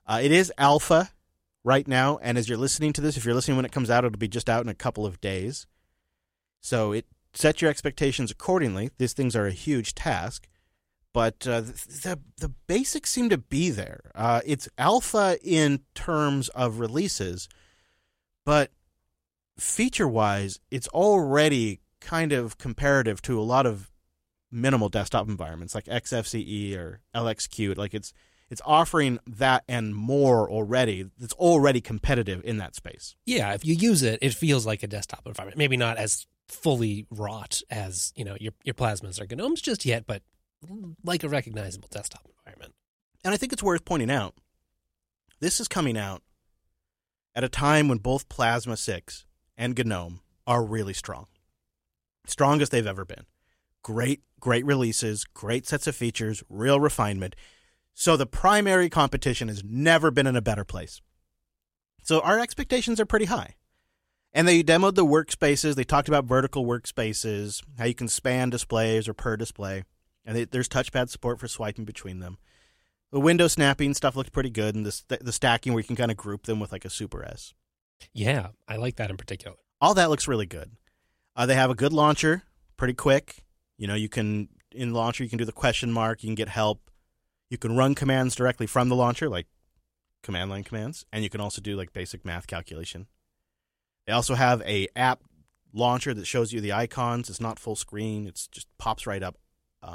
It is alpha right now, and as you're listening to this, if you're listening when it comes out, it'll be just out in a couple of days. So set your expectations accordingly. These things are a huge task, but the basics seem to be there. It's alpha in terms of releases, but feature-wise, it's already kind of comparative to a lot of minimal desktop environments like XFCE or LXQt. Like it's offering that and more already. It's already competitive in that space. Yeah, if you use it, it feels like a desktop environment. Maybe not as fully wrought as your Plasmas or Gnomes just yet, but like a recognizable desktop environment. And I think it's worth pointing out, this is coming out at a time when both Plasma 6 and GNOME are really strong. Strongest they've ever been. Great releases, great sets of features, real refinement. So the primary competition has never been in a better place. So our expectations are pretty high. And they demoed the workspaces. They talked about vertical workspaces, how you can span displays or per display. And there's touchpad support for swiping between them. The window snapping stuff looked pretty good, and the stacking where you can kind of group them with like a Super S. Yeah, I like that in particular. All that looks really good. They have a good launcher, pretty quick. You can, in launcher, you can do the question mark, you can get help. You can run commands directly from the launcher, like command line commands, and you can also do like basic math calculation. They also have a app launcher that shows you the icons. It's not full screen. It's just pops right up.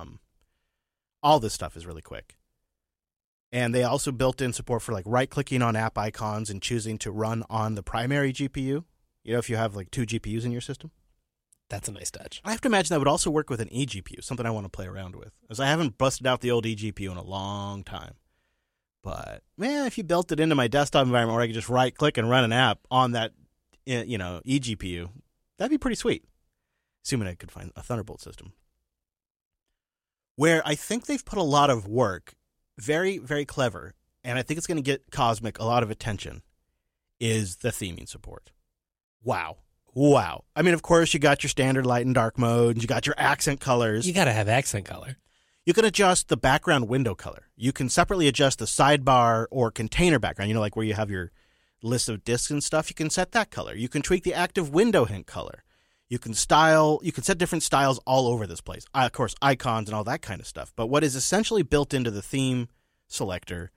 All this stuff is really quick. And they also built in support for like right-clicking on app icons and choosing to run on the primary GPU. If you have like two GPUs in your system. That's a nice touch. I have to imagine that would also work with an eGPU, something I want to play around with, as I haven't busted out the old eGPU in a long time. But, man, if you built it into my desktop environment where I could just right-click and run an app on that, eGPU, that'd be pretty sweet, assuming I could find a Thunderbolt system. Where I think they've put a lot of work, very, very clever, and I think it's going to get Cosmic a lot of attention, is the theming support. Wow. I mean, of course, you got your standard light and dark mode. You got your accent colors. You got to have accent color. You can adjust the background window color. You can separately adjust the sidebar or container background, like where you have your list of disks and stuff. You can set that color. You can tweak the active window hint color. You can set different styles all over this place. Of course, icons and all that kind of stuff. But what is essentially built into the theme selector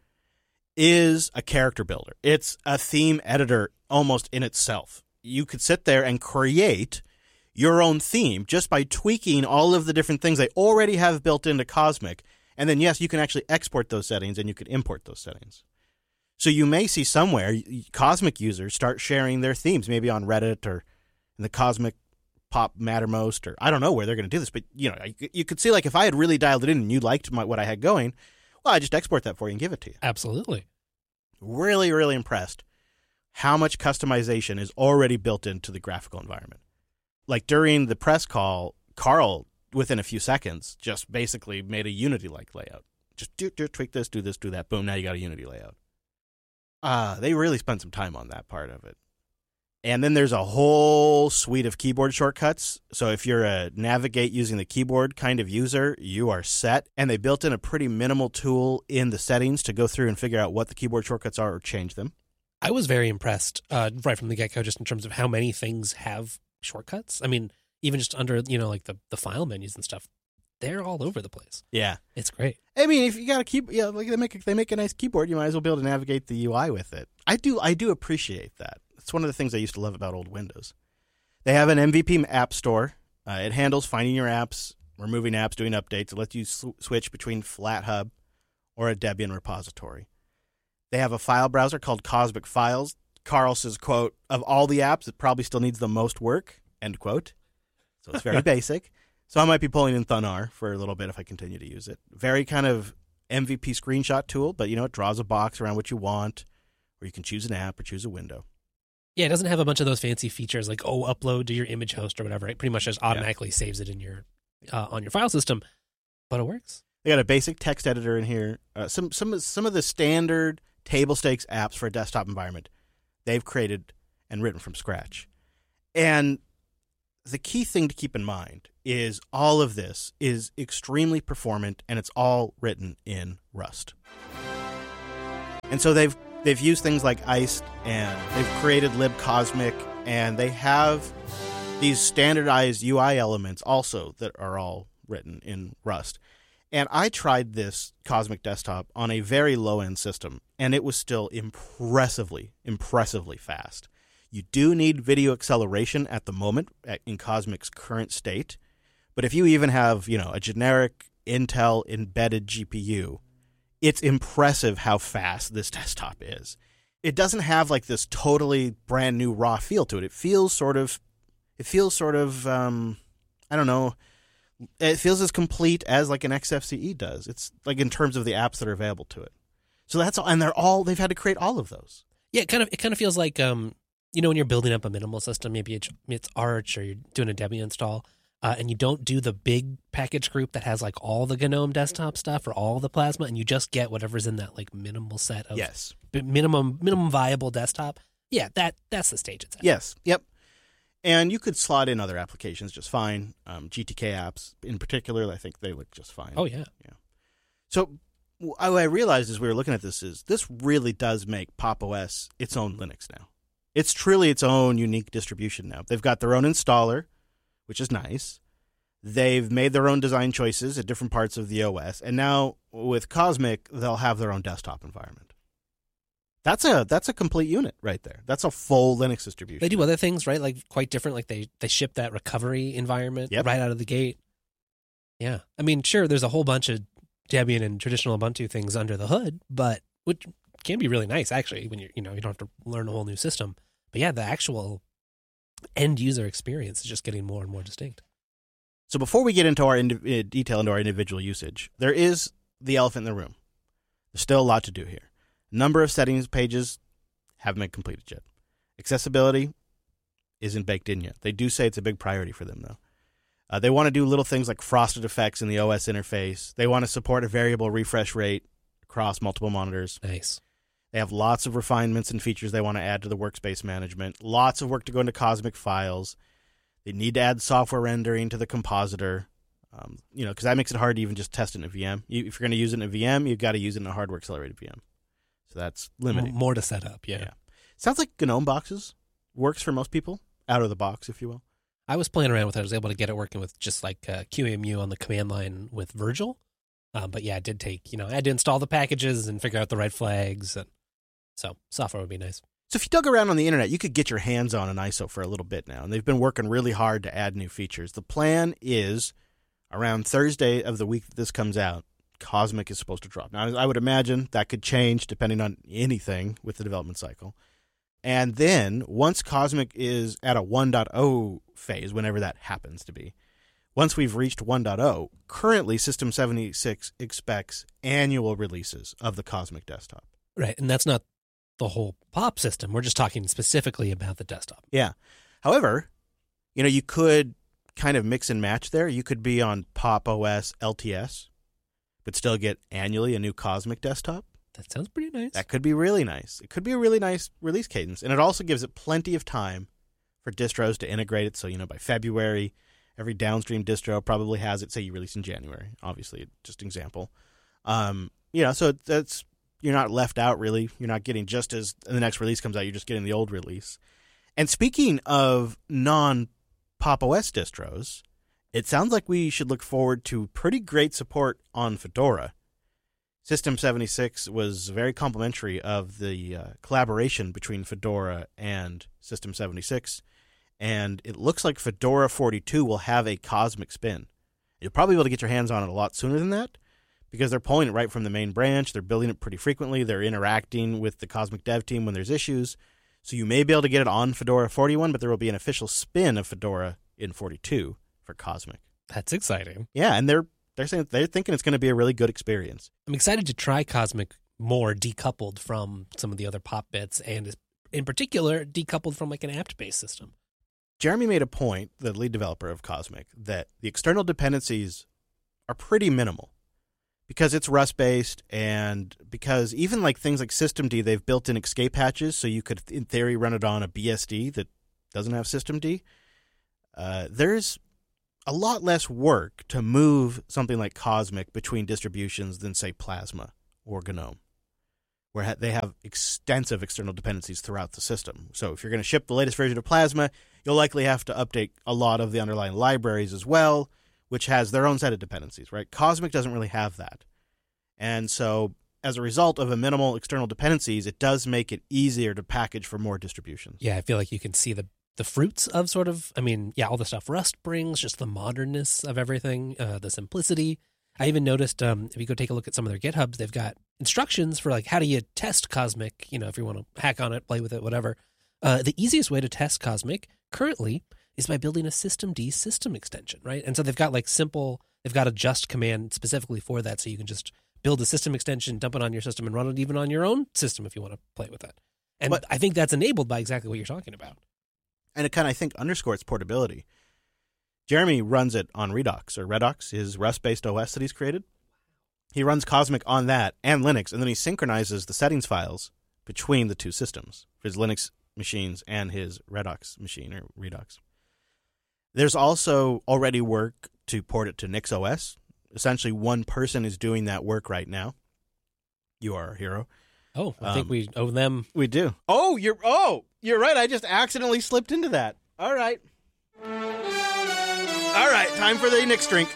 is a character builder. It's a theme editor almost in itself. You could sit there and create your own theme just by tweaking all of the different things they already have built into Cosmic. And then, yes, you can actually export those settings and you can import those settings. So you may see somewhere Cosmic users start sharing their themes, maybe on Reddit or in the Cosmic Pop Mattermost, or I don't know where they're going to do this. But, you could see, like, if I had really dialed it in and you liked what I had going, well, I just export that for you and give it to you. Absolutely. Really, really impressed how much customization is already built into the graphical environment. Like during the press call, Carl, within a few seconds, just basically made a Unity-like layout. Just tweak this, do that, boom, now you got a Unity layout. They really spent some time on that part of it. And then there's a whole suite of keyboard shortcuts. So if you're a navigate using the keyboard kind of user, you are set. And they built in a pretty minimal tool in the settings to go through and figure out what the keyboard shortcuts are or change them. I was very impressed right from the get-go just in terms of how many things have shortcuts. I mean, even just under, like the file menus and stuff, they're all over the place. Yeah. It's great. I mean, if you got a keyboard, like they make a nice keyboard, you might as well be able to navigate the UI with it. I do appreciate that. It's one of the things I used to love about old Windows. They have an MVP app store. It handles finding your apps, removing apps, doing updates. It lets you switch between FlatHub or a Debian repository. They have a file browser called Cosmic Files. Carl says, quote, of all the apps, it probably still needs the most work, end quote. So it's very basic. So I might be pulling in Thunar for a little bit if I continue to use it. Very kind of MVP screenshot tool, but, it draws a box around what you want, or you can choose an app or choose a window. Yeah, it doesn't have a bunch of those fancy features like, upload to your image host or whatever. It pretty much just automatically saves it in your on your file system, but it works. They got a basic text editor in here. Some of the standard table stakes apps for a desktop environment they've created and written from scratch. And the key thing to keep in mind is all of this is extremely performant, and it's all written in Rust. And so they've used things like Iced, and they've created libcosmic, and they have these standardized UI elements also that are all written in Rust. And I tried this Cosmic Desktop on a very low-end system, and it was still impressively fast. You do need video acceleration at the moment in Cosmic's current state, but if you even have, a generic Intel embedded GPU, it's impressive how fast this desktop is. It doesn't have like this totally brand new raw feel to it. It feels sort of, I don't know. It feels as complete as like an XFCE does. It's like in terms of the apps that are available to it. So that's all, and they've had to create all of those. Yeah, it kind of feels like when you're building up a minimal system, maybe it's Arch or you're doing a Debian install, and you don't do the big package group that has like all the GNOME desktop stuff or all the Plasma, and you just get whatever's in that like minimal set of minimum viable desktop. Yeah, that's the stage it's at. Yes. Yep. And you could slot in other applications just fine. GTK apps in particular, I think they look just fine. Oh, yeah. Yeah. So what I realized as we were looking at this is this really does make Pop! OS its own Linux now. It's truly its own unique distribution now. They've got their own installer, which is nice. They've made their own design choices at different parts of the OS. And now with Cosmic, they'll have their own desktop environment. That's a complete unit right there. That's a full Linux distribution. They do other things, right? Like quite different. Like they ship that recovery environment right out of the gate. Yeah. I mean, sure, there's a whole bunch of Debian and traditional Ubuntu things under the hood, but which can be really nice actually when you don't have to learn a whole new system. But yeah, the actual end user experience is just getting more and more distinct. So before we get into our detail into our individual usage, there is the elephant in the room. There's still a lot to do here. Number of settings pages haven't been completed yet. Accessibility isn't baked in yet. They do say it's a big priority for them, though. They want to do little things like frosted effects in the OS interface. They want to support a variable refresh rate across multiple monitors. Nice. They have lots of refinements and features they want to add to the workspace management. Lots of work to go into Cosmic files. They need to add software rendering to the compositor. Because that makes it hard to even just test it in a VM. If you're going to use it in a VM, you've got to use it in a hardware accelerated VM. So that's limiting. More to set up, yeah. Sounds like GNOME boxes works for most people, out of the box, if you will. I was playing around with it. I was able to get it working with just like QEMU on the command line with Virgil. But yeah, it did take, I had to install the packages and figure out the right flags. And so software would be nice. So if you dug around on the internet, you could get your hands on an ISO for a little bit now. And they've been working really hard to add new features. The plan is around Thursday of the week that this comes out, Cosmic is supposed to drop. Now, I would imagine that could change depending on anything with the development cycle. And then once Cosmic is at a 1.0 phase, whenever that happens to be, once we've reached 1.0, currently System 76 expects annual releases of the Cosmic Desktop. Right, and that's not the whole POP system. We're just talking specifically about the desktop. Yeah. However, you could kind of mix and match there. You could be on Pop! OS LTS, but still get annually a new Cosmic Desktop. That sounds pretty nice. That could be really nice. It could be a really nice release cadence. And it also gives it plenty of time for distros to integrate it. So, by February, every downstream distro probably has it. Say you release in January, obviously, just an example. So that's, you're not left out, really. You're not getting just as the next release comes out, you're just getting the old release. And speaking of non-Pop! OS distros, it sounds like we should look forward to pretty great support on Fedora. System 76 was very complimentary of the collaboration between Fedora and System 76, and it looks like Fedora 42 will have a Cosmic spin. You'll probably be able to get your hands on it a lot sooner than that, because they're pulling it right from the main branch. They're building it pretty frequently. They're interacting with the Cosmic dev team when there's issues. So you may be able to get it on Fedora 41, but there will be an official spin of Fedora in 42 for Cosmic. That's exciting. Yeah, and they're saying they're thinking it's going to be a really good experience. I'm excited to try Cosmic more decoupled from some of the other pop bits, and in particular decoupled from like an apt-based system. Jeremy made a point, the lead developer of Cosmic, that the external dependencies are pretty minimal because it's Rust-based, and because even like things like systemd, they've built in escape hatches, so you could, in theory, run it on a BSD that doesn't have systemd. There's a lot less work to move something like Cosmic between distributions than, say, Plasma or GNOME, where they have extensive external dependencies throughout the system. So if you're going to ship the latest version of Plasma, you'll likely have to update a lot of the underlying libraries as well, which has their own set of dependencies, right? Cosmic doesn't really have that. And so as a result of a minimal external dependencies, it does make it easier to package for more distributions. Yeah, I feel like you can see the fruits of sort of, I mean, yeah, all the stuff Rust brings, just the modernness of everything, the simplicity. I even noticed if you go take a look at some of their GitHubs, they've got instructions for like how do you test Cosmic, if you want to hack on it, play with it, whatever. The easiest way to test Cosmic currently is by building a systemd system extension, right? And so they've got they've got a just command specifically for that, so you can just build a system extension, dump it on your system, and run it even on your own system if you want to play with it. And I think that's enabled by exactly what you're talking about. And it kind of, I think, underscores portability. Jeremy runs it on Redox, his Rust-based OS that he's created. He runs Cosmic on that and Linux, and then he synchronizes the settings files between the two systems, his Linux machines and his Redox machine, or Redux. There's also already work to port it to NixOS. Essentially, one person is doing that work right now. You are our hero. Oh, I think we owe them. We do. Oh, you're right. I just accidentally slipped into that. All right. All right, time for the Nix drink.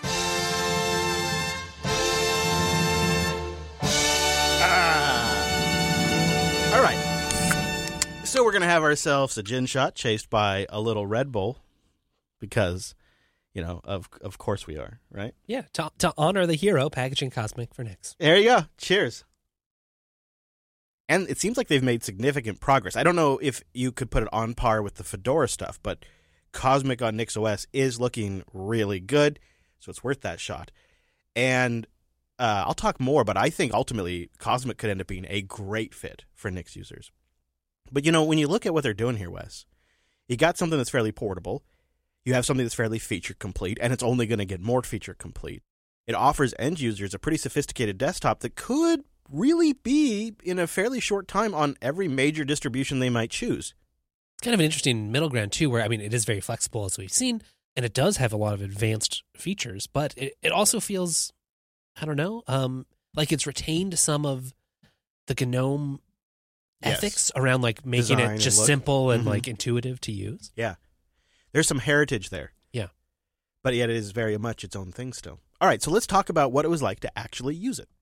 All right. So we're going to have ourselves a gin shot chased by a little Red Bull because, of course we are, right? Yeah, to honor the hero, packaging Cosmic for Nix. There you go. Cheers. And it seems like they've made significant progress. I don't know if you could put it on par with the Fedora stuff, but Cosmic on NixOS is looking really good, so it's worth that shot. And I'll talk more, but I think ultimately Cosmic could end up being a great fit for Nix users. But, when you look at what they're doing here, Wes, you got something that's fairly portable. You have something that's fairly feature complete, and it's only going to get more feature complete. It offers end users a pretty sophisticated desktop that could really be in a fairly short time on every major distribution they might choose. It's kind of an interesting middle ground, too, where, it is very flexible, as we've seen, and it does have a lot of advanced features, but it also feels, I don't know, like it's retained some of the GNOME ethics around, like, making Design it just simple and, like, intuitive to use. Yeah. There's some heritage there. Yeah. But yet it is very much its own thing still. All right, so let's talk about what it was like to actually use it.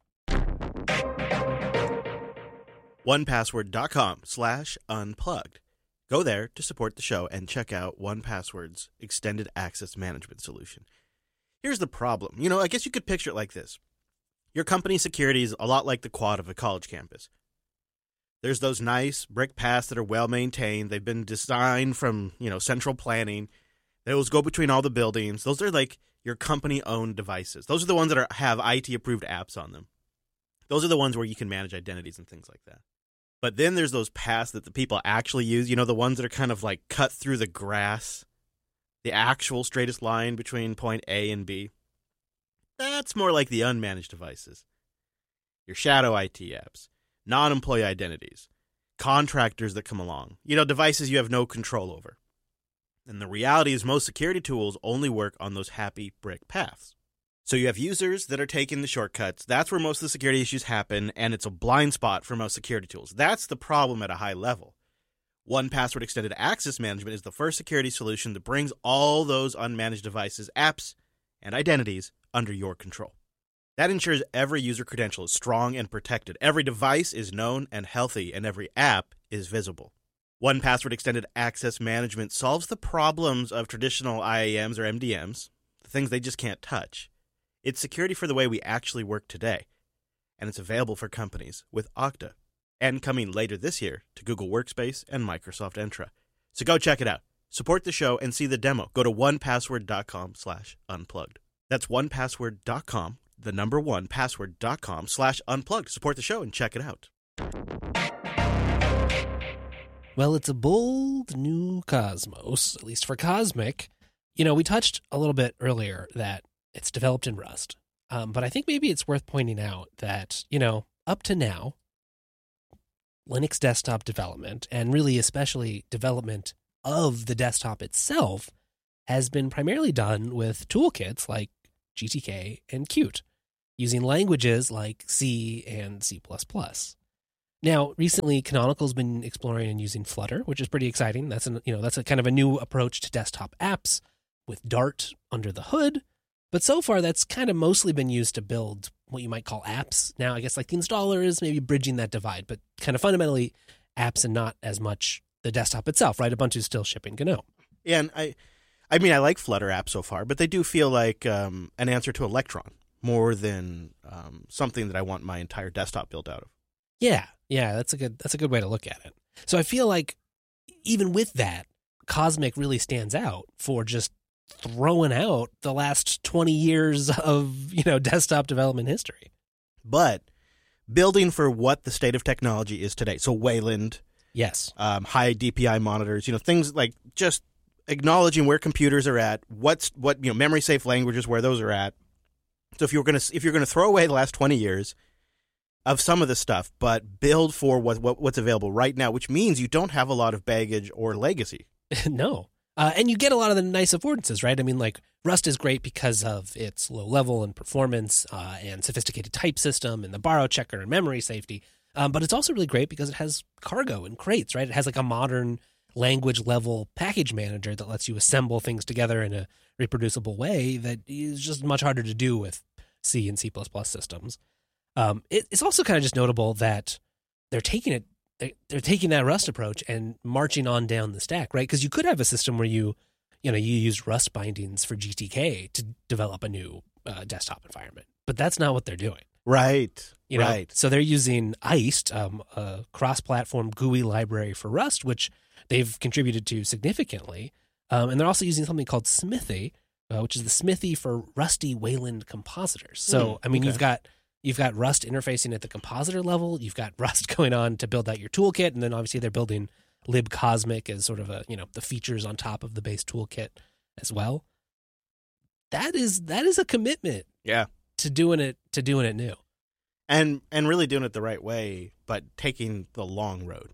1password.com/unplugged. Go there to support the show and check out 1Password's extended access management solution. Here's the problem. I guess you could picture it like this. Your company's security is a lot like the quad of a college campus. There's those nice brick paths that are well maintained. They've been designed from, central planning. Those go between all the buildings. Those are like your company-owned devices. Those are the ones that have IT-approved apps on them. Those are the ones where you can manage identities and things like that. But then there's those paths that the people actually use, the ones that are kind of like cut through the grass, the actual straightest line between point A and B. That's more like the unmanaged devices. Your shadow IT apps, non-employee identities, contractors that come along, devices you have no control over. And the reality is most security tools only work on those happy brick paths. So you have users that are taking the shortcuts. That's where most of the security issues happen, and it's a blind spot for most security tools. That's the problem at a high level. 1Password Extended Access Management is the first security solution that brings all those unmanaged devices, apps, and identities under your control. That ensures every user credential is strong and protected. Every device is known and healthy, and every app is visible. 1Password Extended Access Management solves the problems of traditional IAMs or MDMs, the things they just can't touch. It's security for the way we actually work today, and it's available for companies with Okta, and coming later this year to Google Workspace and Microsoft Entra. So go check it out. Support the show and see the demo. Go to 1password.com/unplugged. That's 1password.com, the number 1password.com/unplugged. Support the show and check it out. Well, it's a bold new cosmos, at least for Cosmic. We touched a little bit earlier that it's developed in Rust. But I think maybe it's worth pointing out that, up to now, Linux desktop development, and really especially development of the desktop itself, has been primarily done with toolkits like GTK and Qt, using languages like C and C++. Now, recently, Canonical's been exploring and using Flutter, which is pretty exciting. That's that's a kind of a new approach to desktop apps with Dart under the hood. But so far, that's kind of mostly been used to build what you might call apps. Now, I guess like the installer is maybe bridging that divide, but kind of fundamentally apps and not as much the desktop itself, right? Ubuntu's still shipping GNOME. Yeah, and I mean, I like Flutter apps so far, but they do feel like an answer to Electron more than something that I want my entire desktop built out of. Yeah, that's a good way to look at it. So I feel like even with that, Cosmic really stands out for just throwing out the last 20 years of, desktop development history. But building for what the state of technology is today. So Wayland, yes, high DPI monitors, things like just acknowledging where computers are at, what memory safe languages, where those are at. So if you're going to throw away the last 20 years of some of this stuff, but build for what's available right now, which means you don't have a lot of baggage or legacy. No. And you get a lot of the nice affordances, right? I mean, like Rust is great because of its low level and performance and sophisticated type system and the borrow checker and memory safety. But it's also really great because it has cargo and crates, right? It has like a modern language level package manager that lets you assemble things together in a reproducible way that is just much harder to do with C and C++ systems. It's also kind of just notable that they're taking that Rust approach and marching on down the stack, right? Because you could have a system where you use Rust bindings for GTK to develop a new desktop environment, but that's not what they're doing. Right. Right. So they're using Iced, a cross-platform GUI library for Rust, which they've contributed to significantly. And they're also using something called Smithy, which is the Smithy for Rusty Wayland compositors. So, I mean, okay. You've got Rust interfacing at the compositor level. You've got Rust going on to build out your toolkit. And then obviously they're building libcosmic as sort of the features on top of the base toolkit as well. That is a commitment. Yeah. To doing it new. And really doing it the right way, but taking the long road.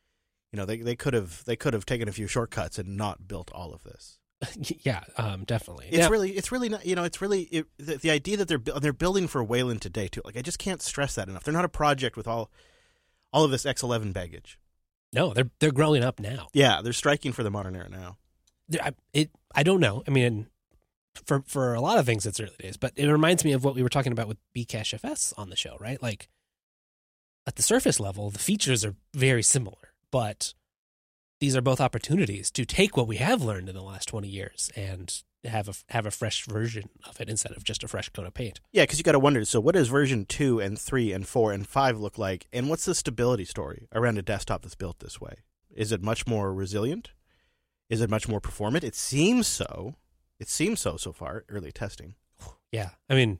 They could have taken a few shortcuts and not built all of this. Yeah, definitely. It's really not. The idea that they're building for Wayland today too. Like I just can't stress that enough. They're not a project with all of this X11 baggage. No, they're growing up now. Yeah, they're striking for the modern era now. I don't know. I mean, for a lot of things, it's early days, but it reminds me of what we were talking about with Bcachefs on the show, right? Like at the surface level, the features are very similar, but these are both opportunities to take what we have learned in the last 20 years and have a fresh version of it instead of just a fresh coat of paint. Yeah, because you got to wonder, so what does version 2 and 3 and 4 and 5 look like? And what's the stability story around a desktop that's built this way? Is it much more resilient? Is it much more performant? It seems so. So far, early testing. Yeah, I mean,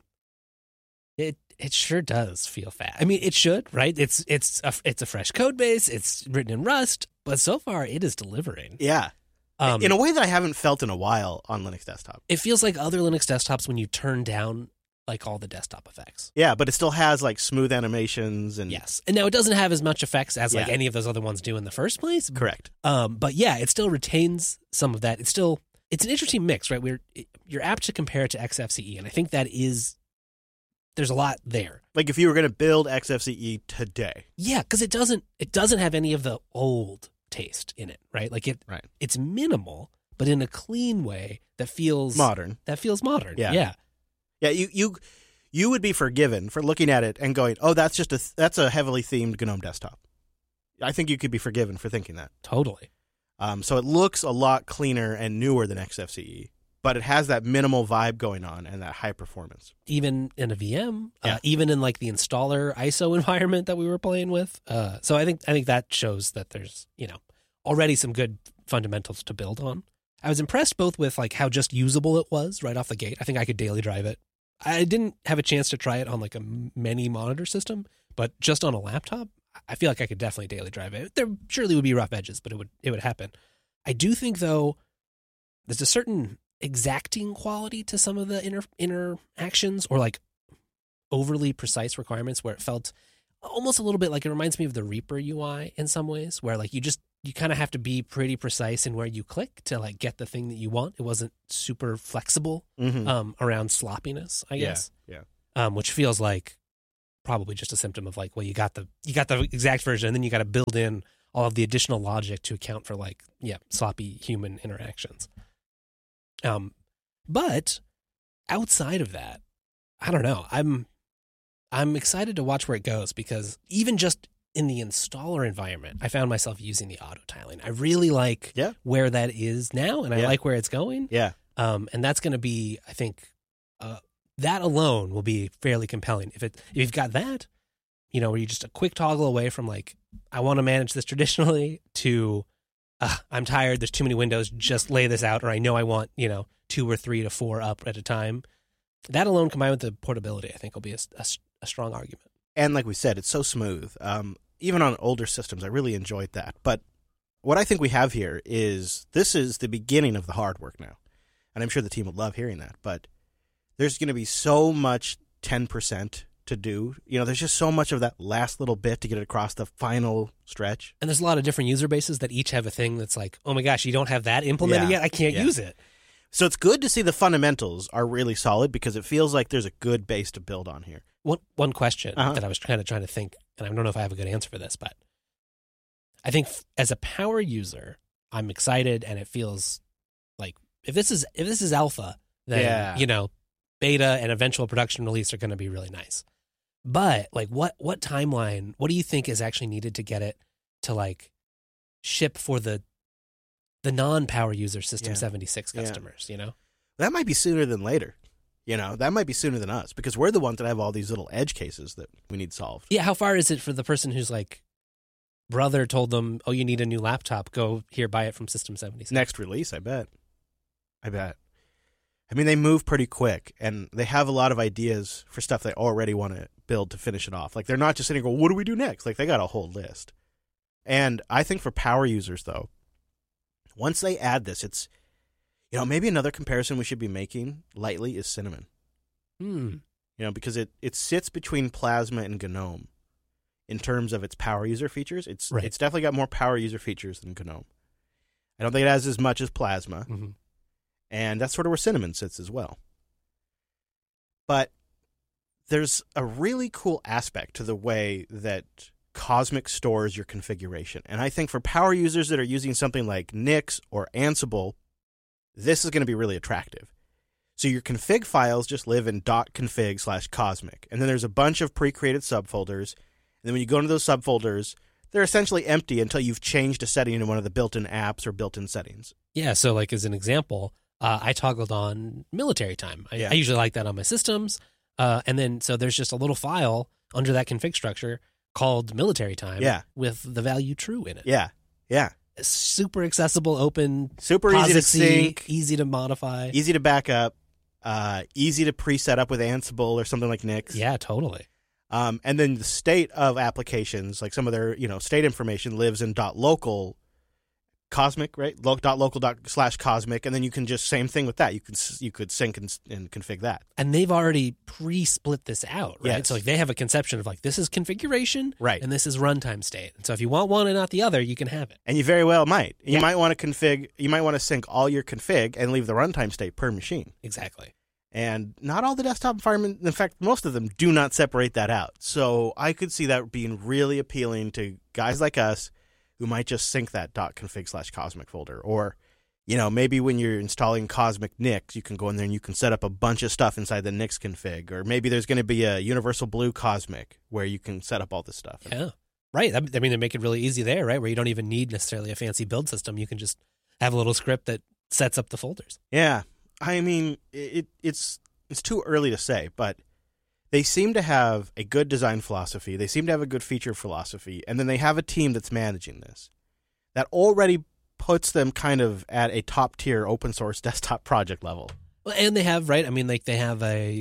it sure does feel fast. I mean, it should, right? It's a fresh code base. It's written in Rust, but so far it is delivering. Yeah, in a way that I haven't felt in a while on Linux desktop. It feels like other Linux desktops when you turn down like all the desktop effects. Yeah, but it still has like smooth animations and yes, and now it doesn't have as much effects as like any of those other ones do in the first place. Correct. But yeah, it still retains some of that. It's an interesting mix, right? You're apt to compare it to XFCE, and I think there's a lot there. Like if you were going to build XFCE today. Yeah, because it doesn't have any of the old taste in it, right? Like it's minimal, but in a clean way that feels modern. Yeah. Yeah, you would be forgiven for looking at it and going, "Oh, that's a heavily themed GNOME desktop." I think you could be forgiven for thinking that. Totally. So it looks a lot cleaner and newer than XFCE, but it has that minimal vibe going on and that high performance. Even in a VM, even in like the installer ISO environment that we were playing with. So I think that shows that there's, already some good fundamentals to build on. I was impressed both with like how just usable it was right off the gate. I think I could daily drive it. I didn't have a chance to try it on like a many monitor system, but just on a laptop, I feel like I could definitely daily drive it. There surely would be rough edges, but it would happen. I do think, though, there's a certain exacting quality to some of the inner actions or like overly precise requirements where it felt almost a little bit like it reminds me of the Reaper UI in some ways, where like you kind of have to be pretty precise in where you click to like get the thing that you want. It wasn't super flexible around sloppiness, I guess. Yeah. Which feels like probably just a symptom of like, well, you got the exact version, and then you got to build in all of the additional logic to account for like, sloppy human interactions. But outside of that, I don't know. I'm excited to watch where it goes, because even just in the installer environment, I found myself using the auto tiling. I really like where that is now, and I like where it's going. Yeah. And that's going to be, I think, that alone will be fairly compelling. If you've got that, where you're just a quick toggle away from like, I want to manage this traditionally, to I'm tired, there's too many windows, just lay this out, or I know I want 2 or 3 to 4 up at a time. That alone, combined with the portability, I think will be a strong argument. And like we said, it's so smooth. Even on older systems, I really enjoyed that. But what I think we have here is, this is the beginning of the hard work now. And I'm sure the team would love hearing that. But there's going to be so much 10% to do. There's just so much of that last little bit to get it across the final stretch. And there's a lot of different user bases that each have a thing that's like, oh my gosh, you don't have that implemented yet? I can't use it. So it's good to see the fundamentals are really solid, because it feels like there's a good base to build on here. One question that I was trying to think, and I don't know if I have a good answer for this, but I think as a power user, I'm excited, and it feels like if this is alpha, then beta and eventual production release are going to be really nice. But like, what timeline? What do you think is actually needed to get it to like ship for the non-power user System 76 customers? That might be sooner than later. That might be sooner than us, because we're the ones that have all these little edge cases that we need solved. Yeah, how far is it for the person whose like brother told them, oh, you need a new laptop, go here, buy it from System 76? Next release, I bet. I mean, they move pretty quick, and they have a lot of ideas for stuff they already want to build to finish it off. Like, they're not just sitting there going, what do we do next? Like, they got a whole list. And I think for power users, though, once they add this, it's, maybe another comparison we should be making lightly is Cinnamon. Because it sits between Plasma and GNOME in terms of its power user features. It's definitely got more power user features than GNOME. I don't think it has as much as Plasma. Mm-hmm. And that's sort of where Cinnamon sits as well. But there's a really cool aspect to the way that Cosmic stores your configuration. And I think for power users that are using something like Nix or Ansible, this is going to be really attractive. So your config files just live in .config/cosmic. And then there's a bunch of pre-created subfolders. And then when you go into those subfolders, they're essentially empty until you've changed a setting in one of the built-in apps or built-in settings. Yeah, so like as an example, I toggled on military time. I usually like that on my systems. And then so there's just a little file under that config structure called military time with the value true in it. Yeah. Super accessible, open, super easy to sync, easy to modify, easy to back up, easy to preset up with Ansible or something like Nix. Yeah, totally. And then the state of applications, like some of their state information, lives in .local Cosmic, right? .local/cosmic, and then you can just same thing with that. You could sync and config that. And they've already pre-split this out, right? Yes. So like they have a conception of like this is configuration, right, and this is runtime state. And so if you want one and not the other, you can have it. And you very well might. You might want to config. You might want to sync all your config and leave the runtime state per machine. Exactly. And not all the desktop environments, in fact, most of them do not separate that out. So I could see that being really appealing to guys like us who might just sync that .config/cosmic folder. Or, maybe when you're installing Cosmic Nix, you can go in there and you can set up a bunch of stuff inside the Nix config. Or maybe there's going to be a Universal Blue Cosmic where you can set up all this stuff. Yeah, right. I mean, they make it really easy there, right? Where you don't even need necessarily a fancy build system. You can just have a little script that sets up the folders. Yeah. I mean, it's too early to say, but they seem to have a good design philosophy. They seem to have a good feature philosophy. And then they have a team that's managing this that already puts them kind of at a top tier open source desktop project level. Well, and they have, right? I mean, like they have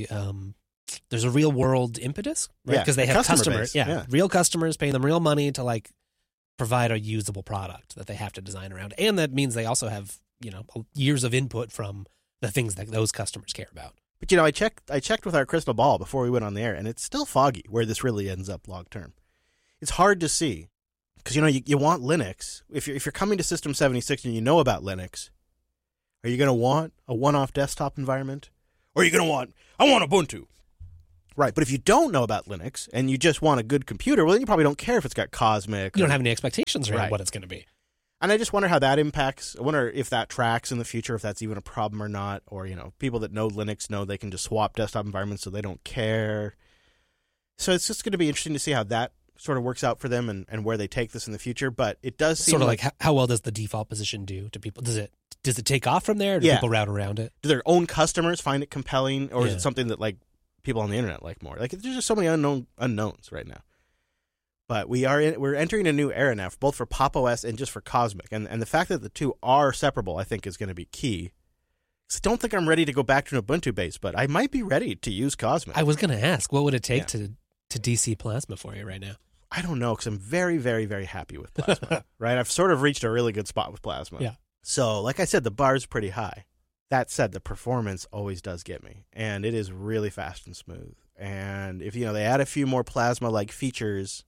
there's a real world impetus, right? Because they have customers. Yeah. Real customers paying them real money to like provide a usable product that they have to design around. And that means they also have, years of input from the things that those customers care about. But, I checked with our crystal ball before we went on the air, and it's still foggy where this really ends up long term. It's hard to see because, you want Linux. If you're coming to System 76 and you know about Linux, are you going to want a one-off desktop environment? Or are you going to I want Ubuntu, Right, but if you don't know about Linux and you just want a good computer, well, then you probably don't care if it's got Cosmic. You don't have any expectations around what it's going to be. And I just wonder how that impacts. I wonder if that tracks in the future, if that's even a problem or not. Or, people that know Linux know they can just swap desktop environments so they don't care. So it's just going to be interesting to see how that sort of works out for them and where they take this in the future. But it does seem sort of like how well does the default position do to people? Does it take off from there? Or do people route around it? Do their own customers find it compelling? Or is it something that like people on the internet like more? Like, there's just so many unknowns right now. But we're entering a new era now, both for Pop! OS and just for Cosmic. And the fact that the two are separable, I think, is going to be key. I don't think I'm ready to go back to an Ubuntu base, but I might be ready to use Cosmic. I was going to ask, what would it take to DC Plasma for you right now? I don't know, because I'm very, very, very happy with Plasma. Right? I've sort of reached a really good spot with Plasma. Yeah. So, like I said, the bar's pretty high. That said, the performance always does get me, and it is really fast and smooth. And if, they add a few more Plasma-like features...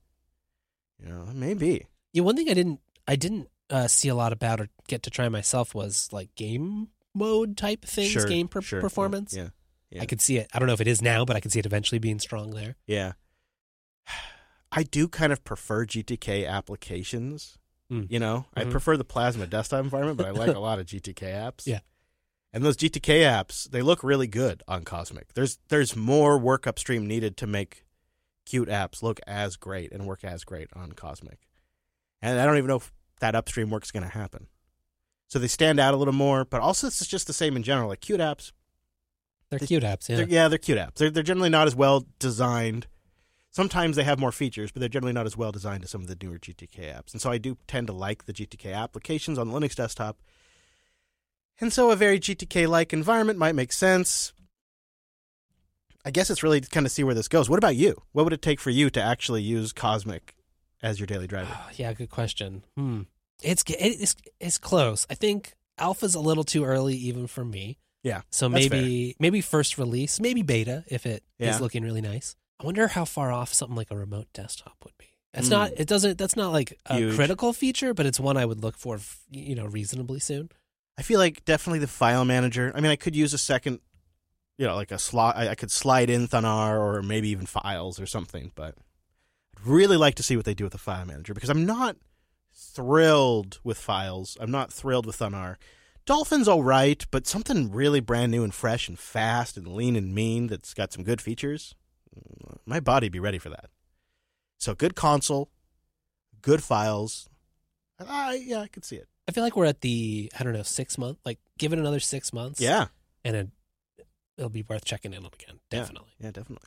maybe. Yeah, one thing I didn't see a lot about or get to try myself was like game mode type things, performance. Yeah. I could see it. I don't know if it is now, but I could see it eventually being strong there. Yeah. I do kind of prefer GTK applications. I prefer the Plasma desktop environment, but I like a lot of GTK apps. Yeah. And those GTK apps, they look really good on Cosmic. There's more work upstream needed to make Qt apps look as great and work as great on Cosmic. And I don't even know if that upstream work's going to happen. So they stand out a little more, but also it's just the same in general. Like Qt apps. They're Qt apps, yeah. They're Qt apps. They're generally not as well designed. Sometimes they have more features, but they're generally not as well designed as some of the newer GTK apps. And so I do tend to like the GTK applications on the Linux desktop. And so a very GTK-like environment might make sense. I guess it's really to kind of see where this goes. What about you? What would it take for you to actually use Cosmic as your daily driver? Yeah, good question. It's close. I think alpha's a little too early even for me. Yeah. So maybe first release, maybe beta if it is looking really nice. I wonder how far off something like a remote desktop would be. That's not like a huge critical feature, but it's one I would look for, reasonably soon. I feel like definitely the file manager. I mean, I could use a second like a slot, I could slide in Thunar or maybe even files or something, but I'd really like to see what they do with the file manager because I'm not thrilled with files. I'm not thrilled with Thunar. Dolphin's all right, but something really brand new and fresh and fast and lean and mean that's got some good features, my body be ready for that. So good console, good files. I could see it. I feel like we're at the, 6 month, like give it another 6 months. Yeah. And it'll be worth checking in on again. Definitely. Yeah, definitely.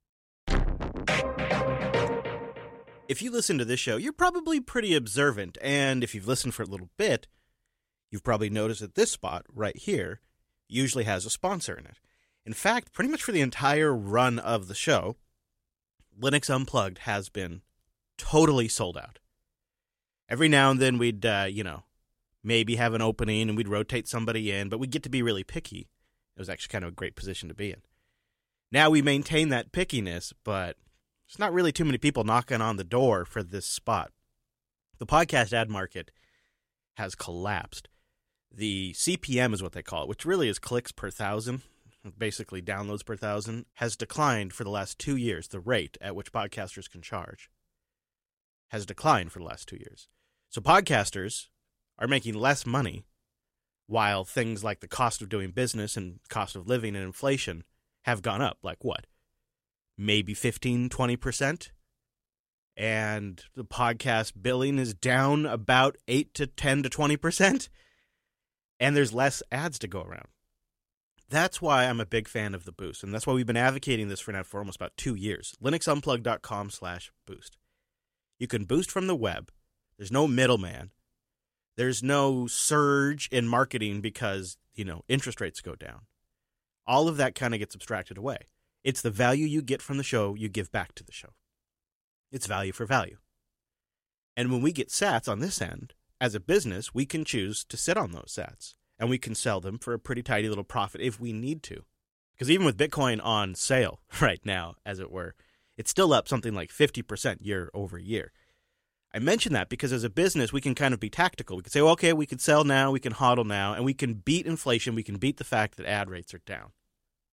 If you listen to this show, you're probably pretty observant. And if you've listened for a little bit, you've probably noticed that this spot right here usually has a sponsor in it. In fact, pretty much for the entire run of the show, Linux Unplugged has been totally sold out. Every now and then we'd, maybe have an opening and we'd rotate somebody in, but we'd get to be really picky. It was actually kind of a great position to be in. Now we maintain that pickiness, but there's not really too many people knocking on the door for this spot. The podcast ad market has collapsed. The CPM is what they call it, which really is clicks per thousand, basically downloads per thousand, has declined for the last 2 years. The rate at which podcasters can charge has declined for the last 2 years. So podcasters are making less money while things like the cost of doing business and cost of living and inflation have gone up. Like what? Maybe 15, 20%? And the podcast billing is down about 8 to 10 to 20%? And there's less ads to go around. That's why I'm a big fan of the Boost, and that's why we've been advocating this for almost about 2 years. linuxunplug.com/boost. You can boost from the web. There's no middleman. There's no surge in marketing because, interest rates go down. All of that kind of gets abstracted away. It's the value you get from the show you give back to the show. It's value for value. And when we get sats on this end, as a business, we can choose to sit on those sats. And we can sell them for a pretty tidy little profit if we need to. Because even with Bitcoin on sale right now, as it were, it's still up something like 50% year over year. I mention that because as a business, we can kind of be tactical. We can say, well, okay, we can sell now, we can hodl now, and we can beat inflation, we can beat the fact that ad rates are down.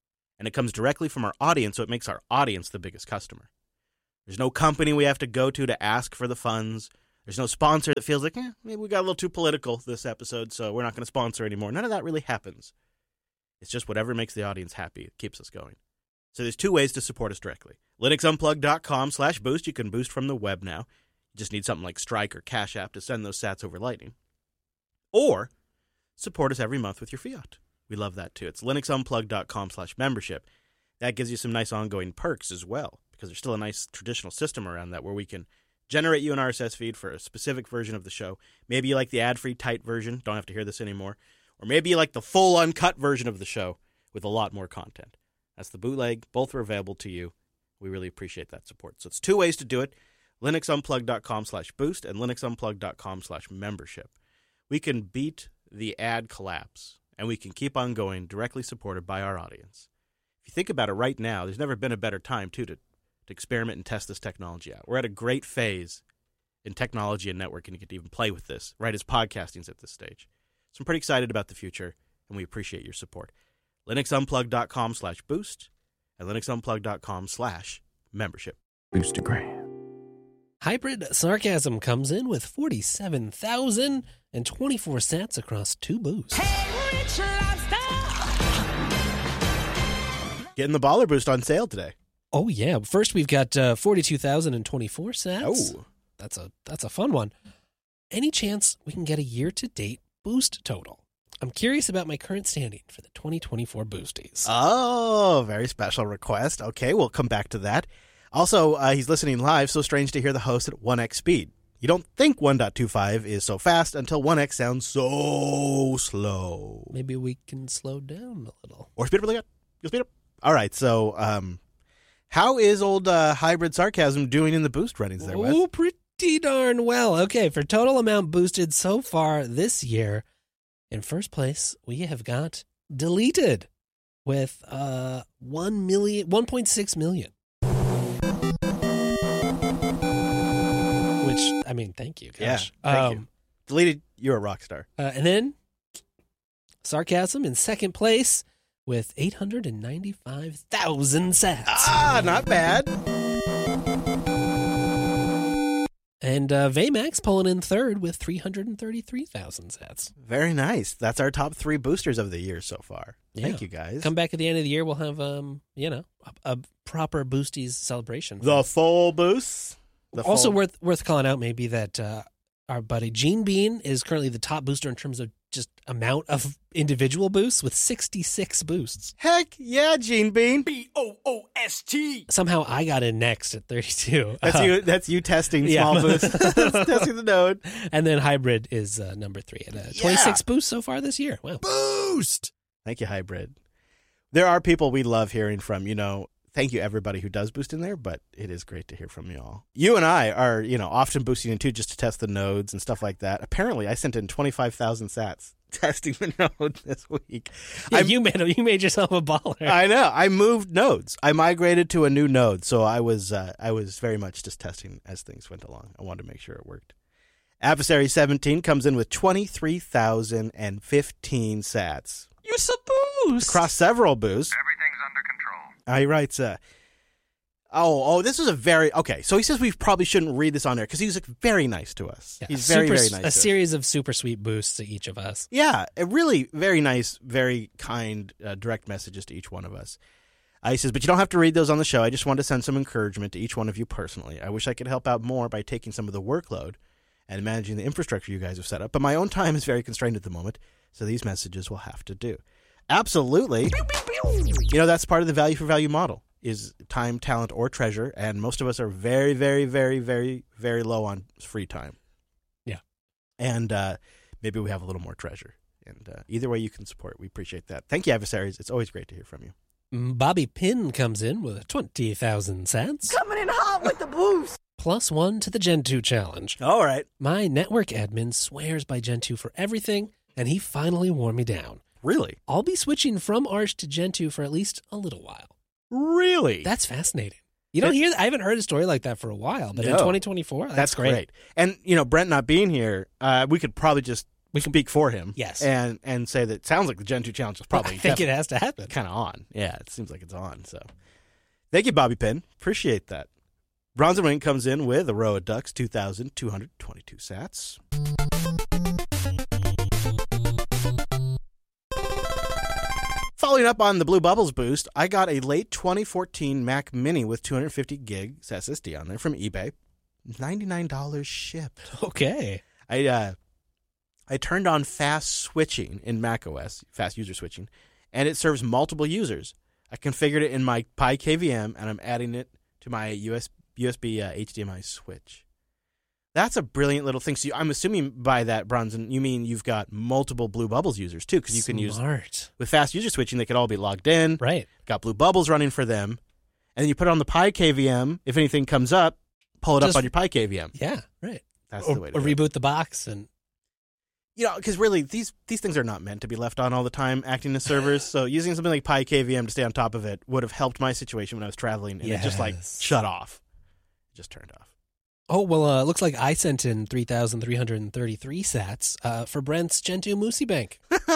And it comes directly from our audience, so it makes our audience the biggest customer. There's no company we have to go to ask for the funds. There's no sponsor that feels like, maybe we got a little too political this episode, so we're not going to sponsor anymore. None of that really happens. It's just whatever makes the audience happy. It keeps us going. So there's two ways to support us directly. LinuxUnplugged.com/boost. You can boost from the web now. You just need something like Strike or Cash App to send those sats over Lightning. Or support us every month with your fiat. We love that too. It's LinuxUnplugged.com/membership. That gives you some nice ongoing perks as well, because there's still a nice traditional system around that where we can generate you an RSS feed for a specific version of the show. Maybe you like the ad-free tight version, don't have to hear this anymore. Or maybe you like the full uncut version of the show with a lot more content. That's the bootleg. Both are available to you. We really appreciate that support. So it's two ways to do it. LinuxUnplugged.com/boost and LinuxUnplugged.com/membership. We can beat the ad collapse, and we can keep on going directly supported by our audience. If you think about it right now, there's never been a better time, too, to experiment and test this technology out. We're at a great phase in technology and networking. You can even play with this, right, as podcasting's at this stage. So I'm pretty excited about the future, and we appreciate your support. LinuxUnplugged.com/boost and LinuxUnplugged.com/membership. Boostagram. Hybrid Sarcasm comes in with 47,024 sats across 2 boosts. Hey, Rich Lobster! Getting the Baller Boost on sale today. Oh, yeah. First, we've got 42,024 sats. Oh. That's a fun one. Any chance we can get a year-to-date boost total? I'm curious about my current standing for the 2024 boosties. Oh, very special request. Okay, we'll come back to that. Also, he's listening live, so strange to hear the host at 1x speed. You don't think 1.25 is so fast until 1x sounds so slow. Maybe we can slow down a little. Or speed up really good. You'll speed up. All right, so how is old Hybrid Sarcasm doing in the boost runnings there, Wes? Oh, pretty darn well. Okay, for total amount boosted so far this year, in first place, we have got Deleted with 1.6 million. Which, I mean, thank you, gosh. Yeah, thank you. Deleted, you're a rock star. And then Sarcasm in second place with 895,000 sats. Ah, not bad. And Vaymax pulling in third with 333,000 sats. Very nice. That's our top 3 boosters of the year so far. Yeah. Thank you, guys. Come back at the end of the year, we'll have, a proper Boosties celebration. The full boost. Also worth calling out maybe that our buddy Gene Bean is currently the top booster in terms of just amount of individual boosts with 66 boosts. Heck yeah, Gene Bean. BOOST! Somehow I got in next at 32. That's you testing small boosts. Testing the node. And then Hybrid is number 3 at 26 boosts so far this year. Wow. Boost! Thank you, Hybrid. There are people we love hearing from, Thank you, everybody who does boost in there, but it is great to hear from you all. You and I are, often boosting in too just to test the nodes and stuff like that. Apparently, I sent in 25,000 sats testing the node this week. Yeah, you made yourself a baller. I know. I moved nodes. I migrated to a new node, so I was very much just testing as things went along. I wanted to make sure it worked. Adversary 17 comes in with 23,015 sats. You a boost! Across several boosts. Everything's under control. He writes, this was so he says we probably shouldn't read this on there because he was very nice to us. Yeah, he's very, very nice. A series of super sweet boosts to each of us. Yeah, a really very nice, very kind, direct messages to each one of us. He says, but you don't have to read those on the show. I just want to send some encouragement to each one of you personally. I wish I could help out more by taking some of the workload and managing the infrastructure you guys have set up, but my own time is very constrained at the moment, so these messages will have to do. Absolutely. That's part of the value for value model is time, talent, or treasure. And most of us are very, very, very, very, very low on free time. Yeah. And maybe we have a little more treasure. And either way you can support, we appreciate that. Thank you, adversaries. It's always great to hear from you. Bobby Pin comes in with 20,000 sats. Coming in hot with the boost! +1 to the Gen 2 challenge. All right. My network admin swears by Gen 2 for everything, and he finally wore me down. Really? I'll be switching from Arch to Gen 2 for at least a little while. Really? That's fascinating. You don't hear that? I haven't heard a story like that for a while, but in 2024, that's great. And, Brent not being here, we could probably just We can speak for him. Yes. And say that it sounds like the Gen 2 challenge is probably I think it has to happen. kind of on. Yeah, it seems like it's on. So thank you, Bobby Pin. Appreciate that. Bronze Wing comes in with a row of ducks, 2,222 sats. Following up on the Blue Bubbles boost, I got a late 2014 Mac Mini with 250 gigs SSD on there from eBay. $99 shipped. Okay. I turned on fast switching in macOS, fast user switching, and it serves multiple users. I configured it in my Pi KVM, and I'm adding it to my USB HDMI switch. That's a brilliant little thing. So I'm assuming by that, Bronson, you mean you've got multiple Blue Bubbles users, too, because you can use, with fast user switching, they could all be logged in. Right. Got Blue Bubbles running for them. And then you put it on the Pi KVM. If anything comes up, pull it up on your Pi KVM. Yeah, right. That's the way to do it. Or reboot the box. And because really, these things are not meant to be left on all the time, acting as servers. So using something like Pi KVM to stay on top of it would have helped my situation when I was traveling. And it just shut off. It just turned off. Oh, well, it looks like I sent in 3,333 sats for Brent's Gen 2 Moosey Bank.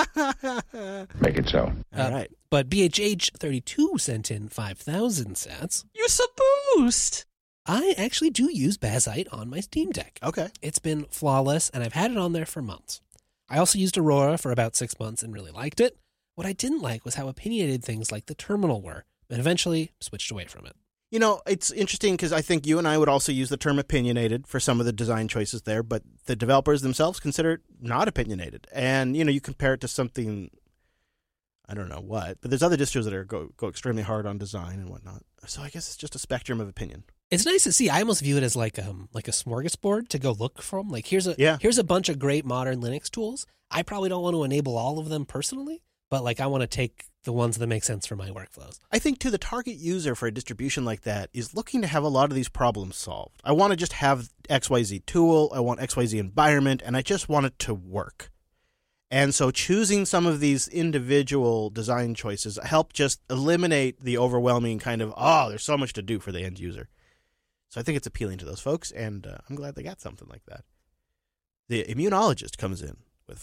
Make it so. All right. But BHH32 sent in 5,000 sats. Use a boost. I actually do use Bazite on my Steam Deck. Okay. It's been flawless, and I've had it on there for months. I also used Aurora for about 6 months and really liked it. What I didn't like was how opinionated things like the terminal were, and eventually switched away from it. It's interesting because I think you and I would also use the term opinionated for some of the design choices there, but the developers themselves consider it not opinionated. And, you compare it to something, I don't know what, but there's other distros that are go extremely hard on design and whatnot. So I guess it's just a spectrum of opinion. It's nice to see. I almost view it as like a smorgasbord to go look from. Like here's a bunch of great modern Linux tools. I probably don't want to enable all of them personally, but like I want to take the ones that make sense for my workflows. I think too the target user for a distribution like that is looking to have a lot of these problems solved. I want to just have XYZ tool, I want XYZ environment, and I just want it to work. And so choosing some of these individual design choices help just eliminate the overwhelming kind of, there's so much to do for the end user. So I think it's appealing to those folks, and I'm glad they got something like that. The Immunologist comes in with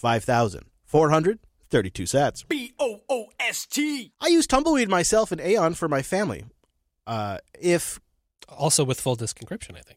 5,432 sats. BOOST. I use Tumbleweed myself and Aeon for my family. Also with full disk encryption, I think.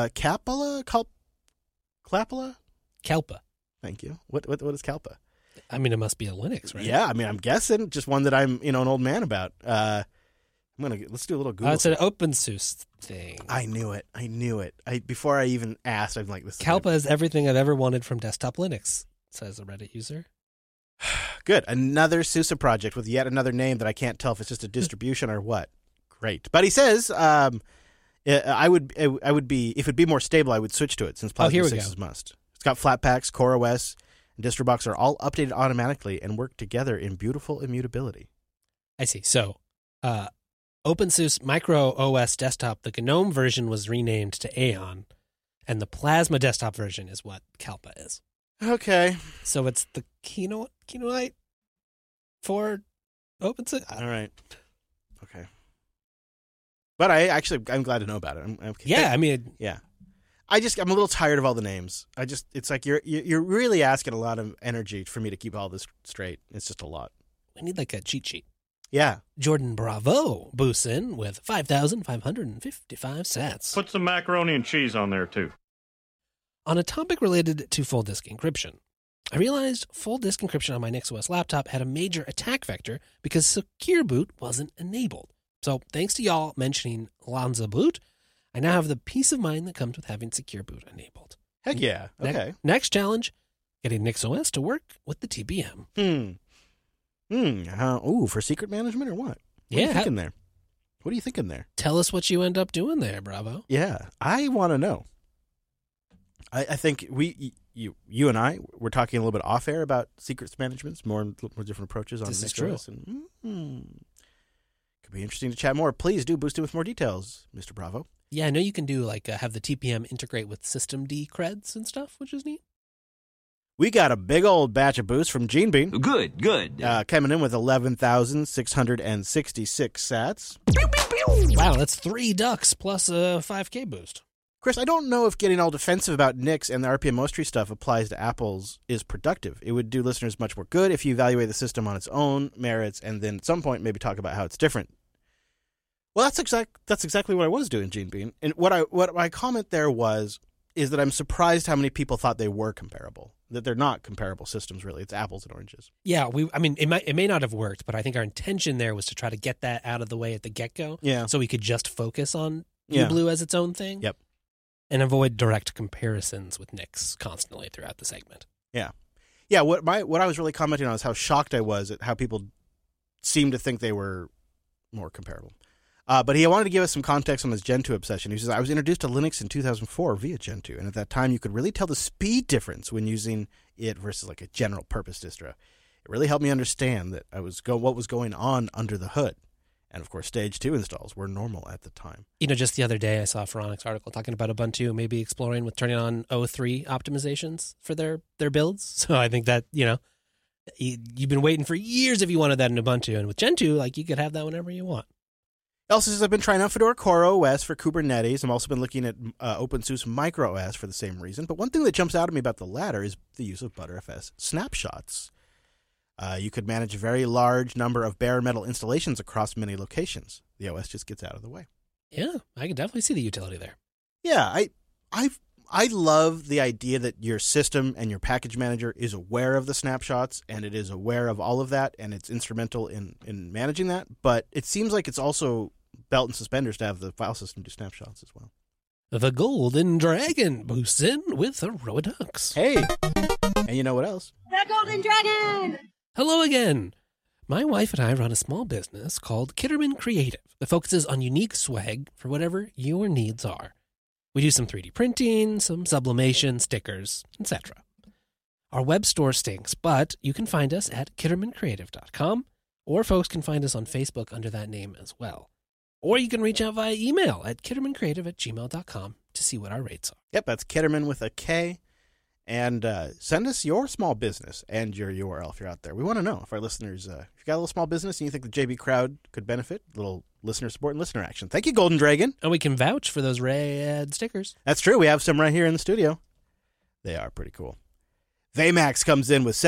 Clapala? Kalpa. Thank you. What is Kalpa? I mean, it must be a Linux, right? Yeah, I mean, I'm guessing. Just one that I'm, an old man about. Let's do a little Google. It's an OpenSUSE thing. I knew it. Before I even asked, I'm like, this. Kalpa is everything I've ever wanted from desktop Linux, says a Reddit user. Good. Another SUSE project with yet another name that I can't tell if it's just a distribution or what. Great. But he says, I would be, if it'd be more stable, I would switch to it since Plasma 6 is must. It's got Flatpaks, CoreOS, and DistroBox are all updated automatically and work together in beautiful immutability. I see. So, OpenSUSE Micro OS Desktop, the GNOME version was renamed to Aeon, and the Plasma Desktop version is what Kalpa is. Okay. So it's the Kinoite for OpenSUSE? All right. Okay. But I'm glad to know about it. Yeah, I mean... Yeah. I'm a little tired of all the names. It's like you're really asking a lot of energy for me to keep all this straight. It's just a lot. We need like a cheat sheet. Yeah. Jordan Bravo boosts in with 5,555 sats. Put some macaroni and cheese on there, too. On a topic related to full disk encryption, I realized full disk encryption on my NixOS laptop had a major attack vector because Secure Boot wasn't enabled. So thanks to y'all mentioning Lanza Boot, I now have the peace of mind that comes with having Secure Boot enabled. Heck yeah. Okay. Next challenge, getting NixOS to work with the TPM. For secret management or what? What are you thinking there? Tell us what you end up doing there, Bravo. Yeah, I want to know. I think you and I were talking a little bit off air about secrets management, more different approaches on this is true. And, could be interesting to chat more. Please do boost it with more details, Mr. Bravo. Yeah, I know you can do have the TPM integrate with systemd creds and stuff, which is neat. We got a big old batch of boosts from Gene Bean. Good. Coming in with 11,666 sats. Wow, that's 3 ducks plus a 5K boost. Chris, I don't know if getting all defensive about Nix and the RPM most tree stuff applies to Apple's is productive. It would do listeners much more good if you evaluate the system on its own merits and then at some point maybe talk about how it's different. Well, that's exactly what I was doing, Gene Bean. And what my comment there is that I'm surprised how many people thought they were comparable. That they're not comparable systems, really. It's apples and oranges. Yeah, it may not have worked, but I think our intention there was to try to get that out of the way at the get-go. Yeah. So we could just focus on Blue as its own thing. Yep. And avoid direct comparisons with Nix constantly throughout the segment. Yeah. Yeah, what I was really commenting on is how shocked I was at how people seemed to think they were more comparable. But he wanted to give us some context on his Gentoo obsession. He says, I was introduced to Linux in 2004 via Gentoo, and at that time you could really tell the speed difference when using it versus like a general purpose distro. It really helped me understand that what was going on under the hood. And of course, stage 2 installs were normal at the time. Just the other day I saw a Phoronix article talking about Ubuntu maybe exploring with turning on O3 optimizations for their builds. So I think that, you've been waiting for years if you wanted that in Ubuntu. And with Gentoo, you could have that whenever you want. He also says, I've been trying out Fedora CoreOS for Kubernetes. I've also been looking at OpenSUSE MicroOS for the same reason. But one thing that jumps out at me about the latter is the use of Btrfs snapshots. You could manage a very large number of bare metal installations across many locations. The OS just gets out of the way. Yeah, I can definitely see the utility there. Yeah, I love the idea that your system and your package manager is aware of the snapshots and it is aware of all of that and it's instrumental in managing that. But it seems like it's also belt and suspenders to have the file system do snapshots as well. The Golden Dragon boosts in with Aerodux. Hey, and you know what else? The Golden Dragon! Hello again. My wife and I run a small business called Kitterman Creative that focuses on unique swag for whatever your needs are. We do some 3D printing, some sublimation, stickers, etc. Our web store stinks, but you can find us at kittermancreative.com, or folks can find us on Facebook under that name as well. Or you can reach out via email at kittermancreative@gmail.com to see what our rates are. Yep, that's Kitterman with a K. And send us your small business and your URL if you're out there. We want to know if our listeners, if you've got a little small business and you think the JB crowd could benefit, a little listener support and listener action. Thank you, Golden Dragon. And we can vouch for those rad stickers. That's true. We have some right here in the studio. They are pretty cool. Vmax comes in with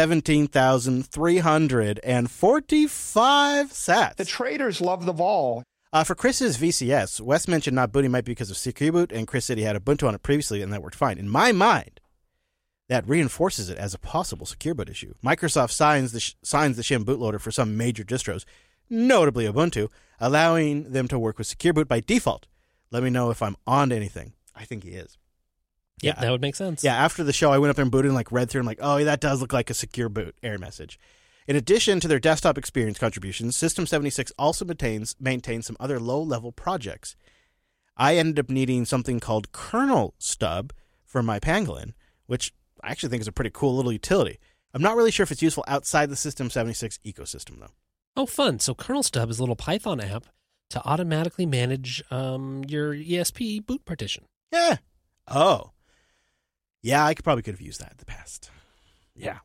17,345 sats. The traders love the vol. For Chris's VCS, Wes mentioned not booting might be because of Secure Boot, and Chris said he had Ubuntu on it previously and that worked fine. In my mind, that reinforces it as a possible Secure Boot issue. Microsoft signs the shim bootloader for some major distros, notably Ubuntu, allowing them to work with Secure Boot by default. Let me know if I'm on to anything. I think he is. Yeah, that would make sense. Yeah, after the show, I went up there and booted and read through and oh, that does look like a Secure Boot error message. In addition to their desktop experience contributions, System76 also maintains some other low-level projects. I ended up needing something called kernel stub for my Pangolin, which I actually think is a pretty cool little utility. I'm not really sure if it's useful outside the System76 ecosystem, though. Oh, fun. So Kernel Stub is a little Python app to automatically manage your ESP boot partition. Yeah. Oh. Yeah, I could have used that in the past. Yeah.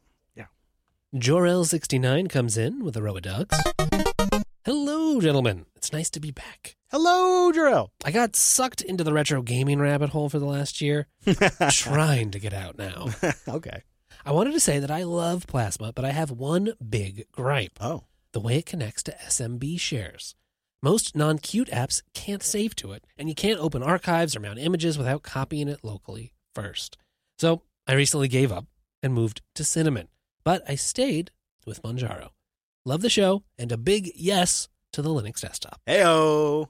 Jorel69 comes in with a row of ducks. Hello, gentlemen. It's nice to be back. Hello, Jorel. I got sucked into the retro gaming rabbit hole for the last year. Trying to get out now. Okay. I wanted to say that I love Plasma, but I have one big gripe. Oh. The way it connects to SMB shares. Most non-Qt apps can't save to it, and you can't open archives or mount images without copying it locally first. So I recently gave up and moved to Cinnamon, but I stayed with Manjaro. Love the show, and a big yes to the Linux desktop. Heyo.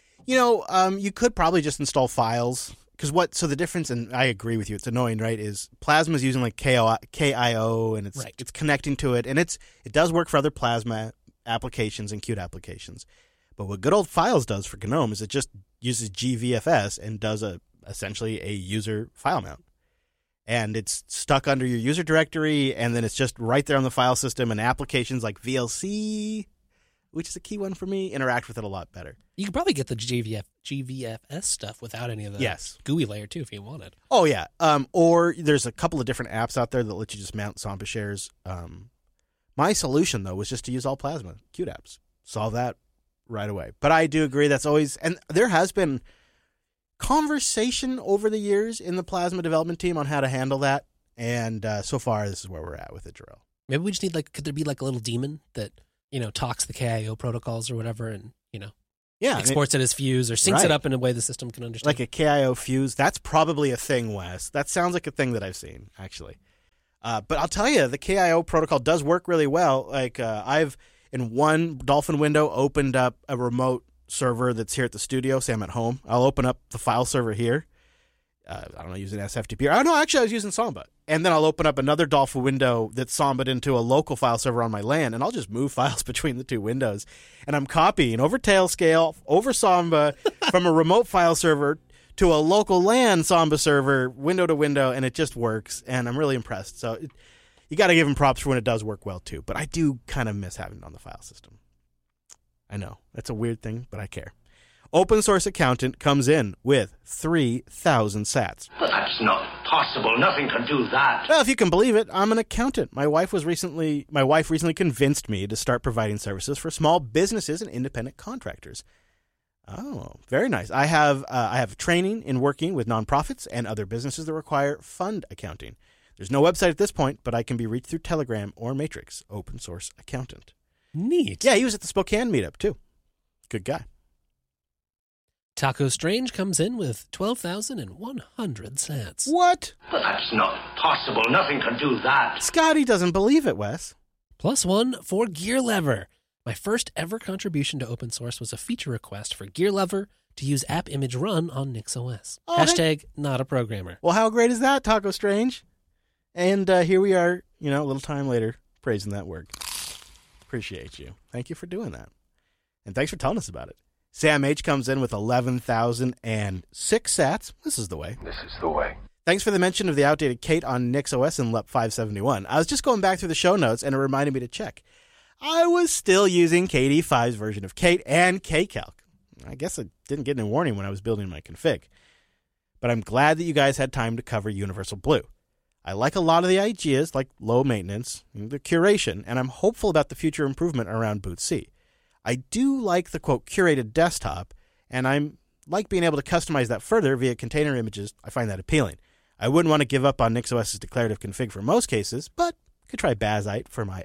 You could probably just install files. So the difference, and I agree with you, it's annoying, right, is Plasma's using KIO, and it's connecting to it, and it does work for other Plasma applications and Qt applications. But what good old Files does for GNOME is it just uses GVFS and does essentially a user file mount. And it's stuck under your user directory, and then it's just right there on the file system, and applications like VLC, which is a key one for me, interact with it a lot better. You could probably get the GVFS stuff without any of the GUI layer, too, if you wanted. Oh, yeah. Or there's a couple of different apps out there that let you just mount Samba shares. My solution, though, was just to use all Plasma Qt apps. Solve that right away. But I do agree that's always... And there has been conversation over the years in the Plasma development team on how to handle that. And so far, this is where we're at with it, Jarrell. Maybe we just need could there be a little daemon that, talks the KIO protocols or whatever and, exports it as fuse or syncs it up in a way the system can understand. Like a KIO fuse. That's probably a thing, Wes. That sounds like a thing that I've seen, actually. But I'll tell you, the KIO protocol does work really well. I've, in one Dolphin window, opened up a remote server that's here at the studio. Say I'm at home. I'll open up the file server here. I don't know, using SFTP. I was using Samba. And then I'll open up another Dolphin window that's Samba'd into a local file server on my LAN, and I'll just move files between the two windows. And I'm copying over Tailscale, over Samba, from a remote file server to a local LAN Samba server, window to window, and it just works. And I'm really impressed. So you got to give them props for when it does work well, too. But I do kind of miss having it on the file system. I know. That's a weird thing, but I care. Open Source Accountant comes in with 3,000 sats. But that's not possible. Nothing can do that. Well, if you can believe it, I'm an accountant. My wife recently convinced me to start providing services for small businesses and independent contractors. Oh, very nice. I have training in working with nonprofits and other businesses that require fund accounting. There's no website at this point, but I can be reached through Telegram or Matrix. Open Source Accountant. Neat. Yeah, he was at the Spokane meetup, too. Good guy. Taco Strange comes in with 12,100 sats. What? But that's not possible. Nothing can do that. Scotty doesn't believe it, Wes. +1 for Gear Lever. My first ever contribution to open source was a feature request for Gear Lever to use app image run on NixOS. # not a programmer. Well, how great is that, Taco Strange? And here we are, a little time later, praising that work. Appreciate you. Thank you for doing that. And thanks for telling us about it. Sam H. comes in with 11,006 sats. This is the way. This is the way. Thanks for the mention of the outdated Kate on NixOS and LEP 571. I was just going back through the show notes, and it reminded me to check. I was still using KD5's version of Kate and KCalc. I guess I didn't get any warning when I was building my config. But I'm glad that you guys had time to cover Universal Blue. I like a lot of the ideas, like low maintenance, the curation, and I'm hopeful about the future improvement around Boot C. I do like the, quote, curated desktop, and I'm like being able to customize that further via container images. I find that appealing. I wouldn't want to give up on NixOS's declarative config for most cases, but could try Bazite for my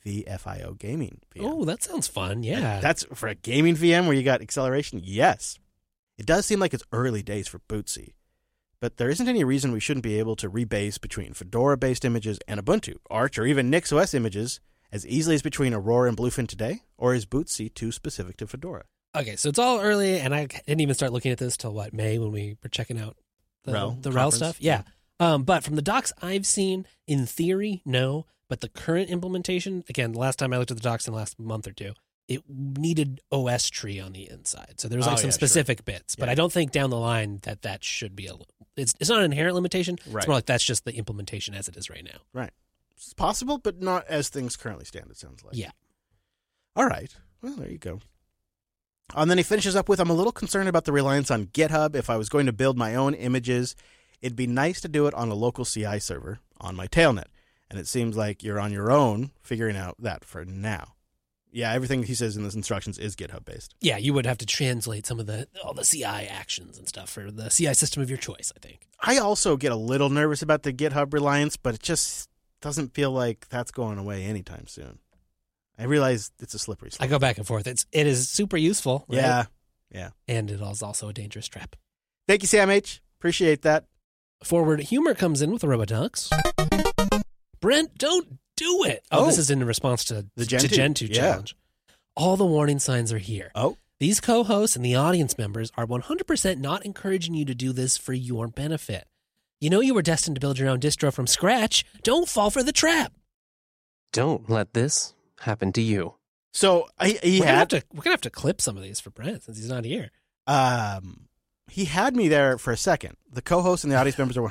VFIO gaming VM. Oh, that sounds fun, yeah. That's for a gaming VM where you got acceleration? Yes. It does seem like it's early days for Bootsy, but there isn't any reason we shouldn't be able to rebase between Fedora-based images and Ubuntu, Arch, or even NixOS images as easily as between Aurora and Bluefin today, or is Bootsy too specific to Fedora? Okay, so it's all early, and I didn't even start looking at this till, May, when we were checking out the RHEL stuff? Yeah. But from the docs I've seen, in theory, no. But the current implementation, again, the last time I looked at the docs in the last month or two, it needed OS tree on the inside. So there was some specific bits. But I don't think down the line that should be it's not an inherent limitation. Right. It's more like that's just the implementation as it is right now. Right. It's possible, but not as things currently stand, it sounds like. Yeah. All right. Well, there you go. And then he finishes up with, I'm a little concerned about the reliance on GitHub. If I was going to build my own images, it'd be nice to do it on a local CI server on my Tailnet. And it seems like you're on your own figuring out that for now. Yeah, everything he says in his instructions is GitHub-based. Yeah, you would have to translate some of all the CI actions and stuff for the CI system of your choice, I think. I also get a little nervous about the GitHub reliance, but it just doesn't feel like that's going away anytime soon. I realize it's a slippery slope. I go back and forth. It is super useful. Right? Yeah, yeah. And it is also a dangerous trap. Thank you, Sam H. Appreciate that. Forward Humor comes in with a Robodux. Brent, don't do it. Oh, this is in response to the Gen 2 challenge. All the warning signs are here. Oh. These co-hosts and the audience members are 100% not encouraging you to do this for your benefit. You know you were destined to build your own distro from scratch. Don't fall for the trap. Don't let this happen to you. So we're gonna have to clip some of these for Brent since he's not here. He had me there for a second. The co-hosts and the audience members are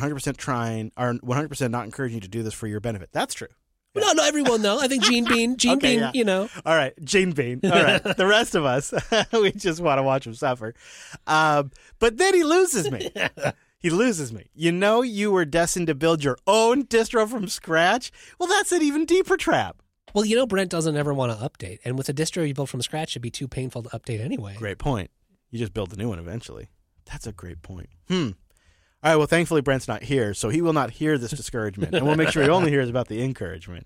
100% not encouraging you to do this for your benefit. That's true. Yeah. No, not everyone though. I think Gene Bean, yeah. You know. All right, Gene Bean. All right, the rest of us, we just want to watch him suffer. But then he loses me. He loses me. You know you were destined to build your own distro from scratch? Well, that's an even deeper trap. Well, you know Brent doesn't ever want to update. And with a distro you build from scratch, it'd be too painful to update anyway. Great point. You just build a new one eventually. That's a great point. All right, well, thankfully Brent's not here, so he will not hear this discouragement, and we'll make sure he only hears about the encouragement.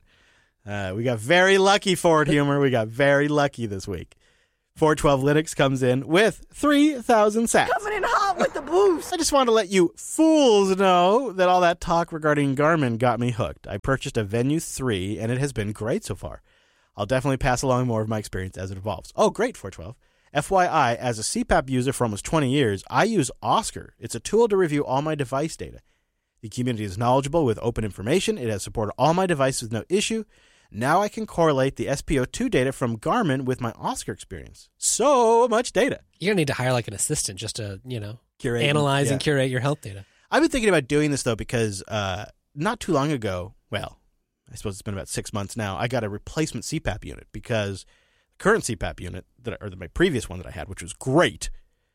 We got very lucky, Forward Humor. We got very lucky this week. 412 Linux comes in with 3,000 sats. Coming in hot with the boost. I just want to let you fools know that all that talk regarding Garmin got me hooked. I purchased a Venue 3, and it has been great so far. I'll definitely pass along more of my experience as it evolves. Oh, great, 412. FYI, as a CPAP user for almost 20 years, I use Oscar. It's a tool to review all my device data. The community is knowledgeable with open information. It has supported all my devices with no issue. Now I can correlate the SPO2 data from Garmin with my Oscar experience. So much data. You're going to need to hire like an assistant just to, Curate analyze and curate your health data. I've been thinking about doing this, though, because not too long ago, well, I suppose it's been about 6 months now, I got a replacement CPAP unit because the current CPAP unit, my previous one that I had, which was great,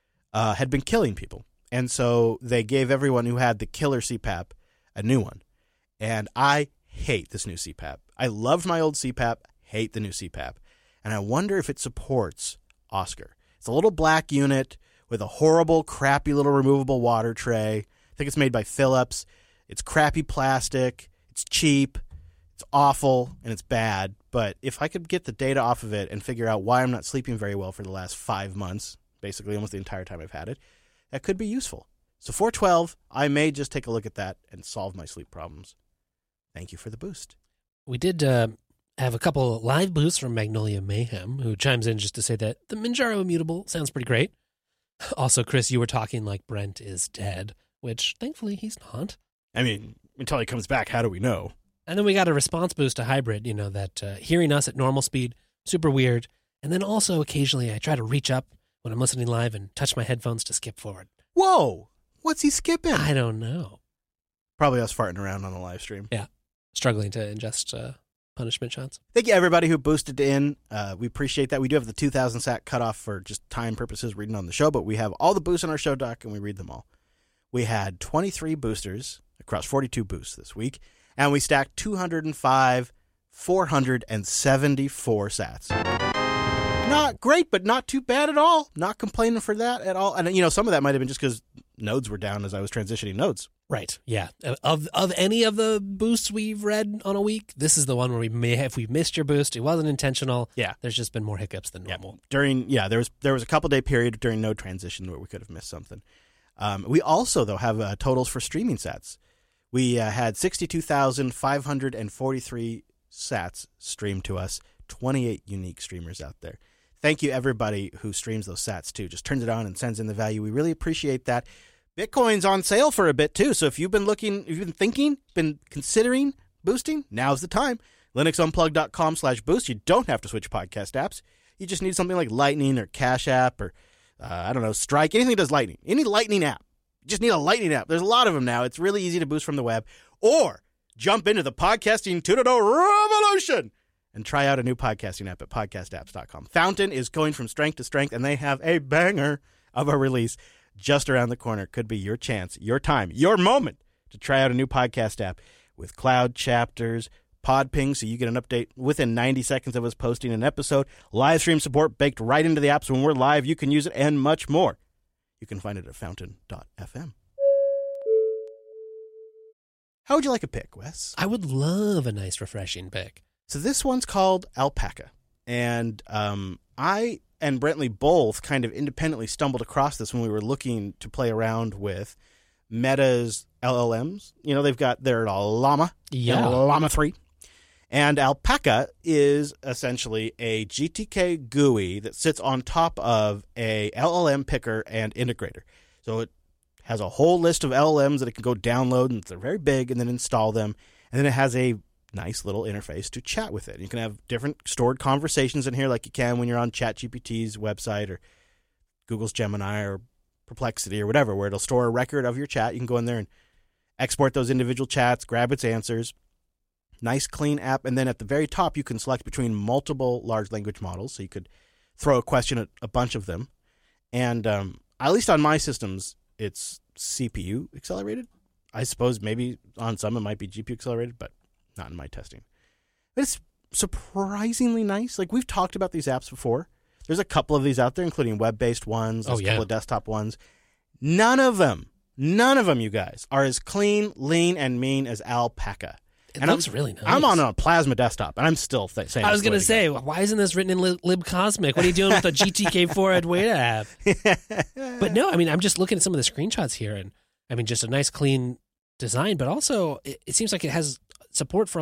had been killing people. And so they gave everyone who had the killer CPAP a new one. And I hate this new CPAP. I loved my old CPAP, hate the new CPAP. And I wonder if it supports Oscar. It's a little black unit with a horrible, crappy little removable water tray. I think it's made by Philips. It's crappy plastic. It's cheap. It's awful, and it's bad. But if I could get the data off of it and figure out why I'm not sleeping very well for the last 5 months, basically almost the entire time I've had it, that could be useful. So 412, I may just take a look at that and solve my sleep problems. Thank you for the boost. We did have a couple live boosts from Magnolia Mayhem, who chimes in just to say that the Manjaro Immutable sounds pretty great. Also, Chris, you were talking like Brent is dead, which thankfully he's not. I mean, until he comes back, how do we know? And then we got a response boost to Hybrid, that hearing us at normal speed, super weird. And then also occasionally I try to reach up when I'm listening live and touch my headphones to skip forward. Whoa! What's he skipping? I don't know. Probably us farting around on the live stream. Yeah. Struggling to ingest punishment shots. Thank you, everybody who boosted in. We appreciate that. We do have the 2,000 sat cutoff for just time purposes reading on the show, but we have all the boosts on our show doc, and we read them all. We had 23 boosters across 42 boosts this week, and we stacked 205, 474 sats. Not great, but not too bad at all. Not complaining for that at all. And, some of that might have been just because nodes were down as I was transitioning nodes. Right. Yeah. Of any of the boosts we've read on a week, this is the one where if we missed your boost, it wasn't intentional. Yeah. There's just been more hiccups than normal. There was a couple day period during node transition where we could have missed something. We also, though, have totals for streaming sats. We had 62,543 sats streamed to us, 28 unique streamers out there. Thank you, everybody who streams those sats, too. Just turns it on and sends in the value. We really appreciate that. Bitcoin's on sale for a bit, too. So if you've been considering boosting, now's the time. linuxunplug.com/boost. You don't have to switch podcast apps. You just need something like Lightning or Cash App or, Strike. Anything that does Lightning. Any Lightning app. You just need a Lightning app. There's a lot of them now. It's really easy to boost from the web. Or jump into the podcasting 2.0 revolution and try out a new podcasting app at podcastapps.com. Fountain is going from strength to strength, and they have a banger of a release just around the corner. Could be your chance, your time, your moment to try out a new podcast app with cloud chapters, Podping, so you get an update within 90 seconds of us posting an episode, live stream support baked right into the apps when we're live. You can use it, and much more. You can find it at fountain.fm. How would you like a pick, Wes? I would love a nice, refreshing pick. So this one's called Alpaca. And I and Brentley both kind of independently stumbled across this when we were looking to play around with Meta's LLMs. They've got their Llama, Llama 3. And Alpaca is essentially a GTK GUI that sits on top of a LLM picker and integrator. So it has a whole list of LLMs that it can go download, and they're very big, and then install them. And then it has a nice little interface to chat with it. You can have different stored conversations in here like you can when you're on ChatGPT's website or Google's Gemini or Perplexity or whatever, where it'll store a record of your chat. You can go in there and export those individual chats, grab its answers. Nice, clean app. And then at the very top, you can select between multiple large language models. So you could throw a question at a bunch of them. And at least on my systems, it's CPU accelerated. I suppose maybe on some it might be GPU accelerated, but not in my testing. But it's surprisingly nice. Like, we've talked about these apps before. There's a couple of these out there, including web-based ones. There's a couple of desktop ones. None of them, you guys, are as clean, lean, and mean as Alpaca. It looks really nice. I'm on a Plasma desktop, and I'm still saying. I was going to say, why isn't this written in LibCosmic? What are you doing with the GTK4 Adwaita app? But no, I mean, I'm just looking at some of the screenshots here, and I mean, just a nice, clean design, but also it seems like it has support for